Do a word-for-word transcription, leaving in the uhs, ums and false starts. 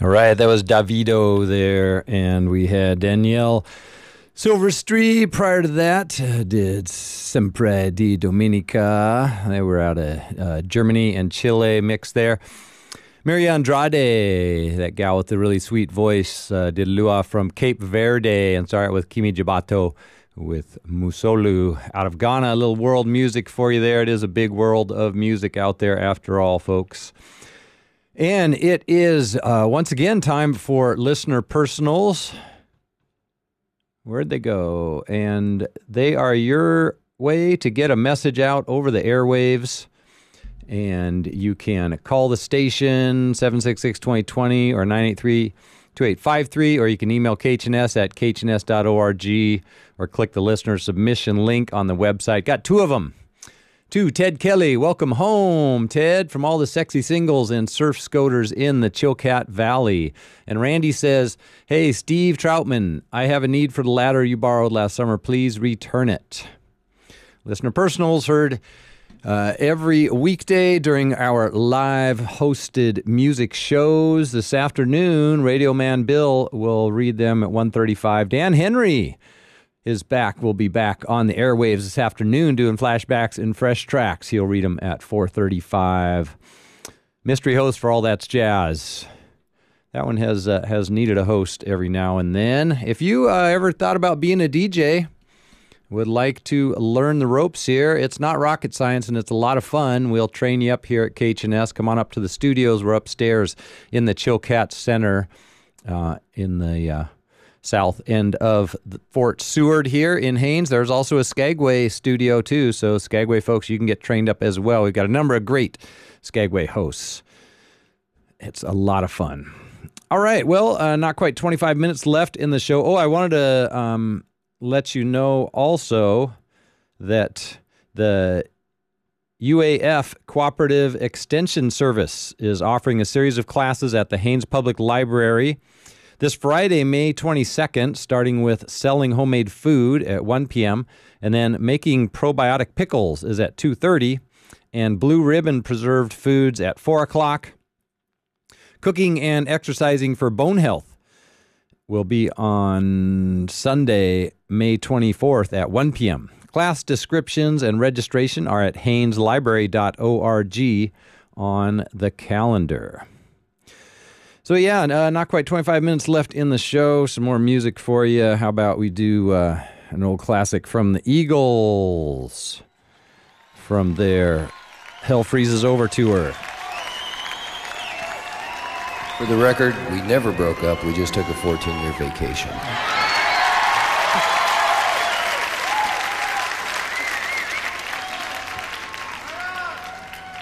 All right, that was Davido there, and we had Danielle Silverstreet. Prior to that, uh, did Sempre di Domenica. They were out of uh, Germany and Chile mixed there. Maria Andrade, that gal with the really sweet voice, uh, did Lua from Cape Verde, and started with Kimi Jabato with Musolu out of Ghana. A little world music for you there. It is a big world of music out there after all, folks. And it is, uh, once again, time for listener personals. Where'd they go? And they are your way to get a message out over the airwaves. And you can call the station, seven six six, two zero two zero or nine eight three, two eight five three, or you can email K H N S at K H N S dot org or click the listener submission link on the website. Got two of them. To Ted Kelly, welcome home, Ted, from all the sexy singles and surf scoters in the Chilkat Valley. And Randy says, hey, Steve Troutman, I have a need for the ladder you borrowed last summer. Please return it. Listener personals heard uh, every weekday during our live hosted music shows. This afternoon, Radio Man Bill will read them at one thirty-five. Dan Henry is back. We'll be back on the airwaves this afternoon doing flashbacks and fresh tracks. He'll read them at four thirty-five. Mystery host for All That's Jazz. That one has uh, has needed a host every now and then. If you uh, ever thought about being a D J, would like to learn the ropes here, it's not rocket science and it's a lot of fun. We'll train you up here at K H N S. Come on up to the studios. We're upstairs in the Chilkat Center uh, in the uh, south end of the Fort Seward here in Haines. There's also a Skagway studio too, so Skagway folks, you can get trained up as well. We've got a number of great Skagway hosts. It's a lot of fun. All right, well, uh, not quite twenty-five minutes left in the show. Oh, I wanted to um, let you know also that the U A F Cooperative Extension Service is offering a series of classes at the Haines Public Library this Friday, May twenty-second, starting with selling homemade food at one p.m., and then making probiotic pickles is at two thirty, and blue ribbon preserved foods at four o'clock. Cooking and exercising for bone health will be on Sunday, May twenty-fourth at one p.m. Class descriptions and registration are at haines library dot org on the calendar. So yeah, uh, not quite twenty-five minutes left in the show. Some more music for you. How about we do uh, an old classic from the Eagles from their Hell Freezes Over tour. For the record, we never broke up. We just took a fourteen-year vacation.